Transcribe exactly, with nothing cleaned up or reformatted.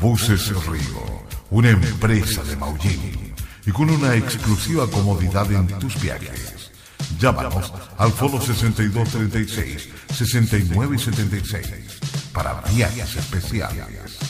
Buses Río, una empresa de Maullín y con una exclusiva comodidad en tus viajes. Llámanos al Foro sesenta y dos treinta y seis, sesenta y nueve setenta y seis para viajes especiales.